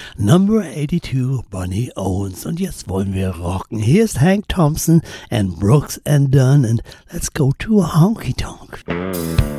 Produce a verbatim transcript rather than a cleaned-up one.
Number eighty-two, Bonnie Owens. Und jetzt wollen wir rocken. Hier ist Hank Thompson and Brooks and Dunn and let's go to a honky tonk.